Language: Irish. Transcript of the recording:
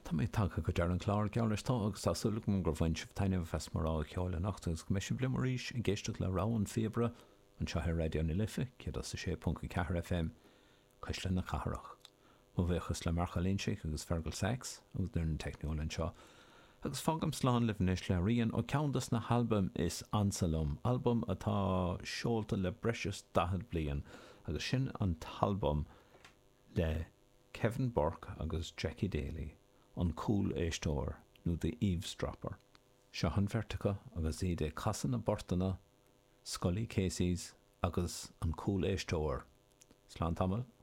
Tá mé take go dear an chlár geallis tá agus tásúla go gur bhain sibh taineh fes mar á cheáil nachtas go meisi blimaríis an géisteach le rán fiebre an seothir radio na lifa céad as 6.4 FM cais le na catharach. Mo bhéchas le marcha léonseach agus fergal sex agus dúr an techniúil seo. Agus fágam slán livnis le rion ó ceantas na halbam is Ansalom, album atá seolta le breis 10 bliain agus sin an talbum le Kevin Burke agus Jackie Daly an Cool Éistóir nó The Eavesdropper. Sean Vertica agus iad casan na Bortana, Scully Casey's agus an Cool Éistóir. Slán tamil